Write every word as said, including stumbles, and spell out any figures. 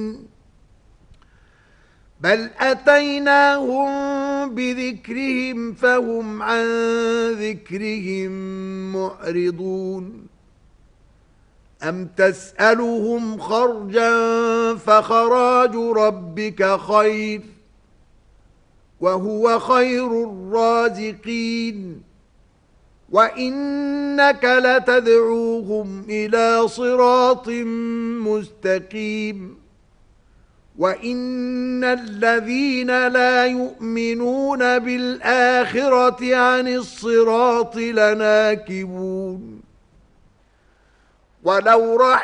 بل أتيناهم بذكرهم فهم عن ذكرهم معرضون أم تسألهم خرجا فخراج ربك خير وهو خير الرازقين وإنك لتدعوهم إلى صراط مستقيم وَإِنَّ الَّذِينَ لَا يُؤْمِنُونَ بِالْآخِرَةِ عَنِ الصِّرَاطِ لَنَاكِبُونَ وَلَوْ رَحِمْنَاهُمْ